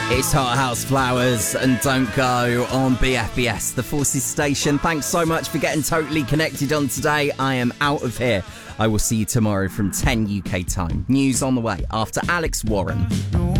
It's Hot House Flowers and Don't Go on BFBS, the Forces station. Thanks so much for getting totally connected on today. I am out of here. I will see you tomorrow from 10 UK time. News on the way after Alex Warren.